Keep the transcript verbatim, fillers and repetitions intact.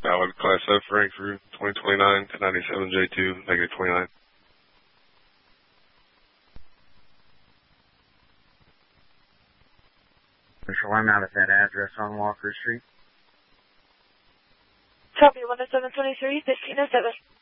valid Class F rank through twenty twenty-nine to ninety-seven J two, negative twenty-nine. Official, I'm out at that address on Walker Street. Copy, one oh seven twenty-three, fifteen oh seven.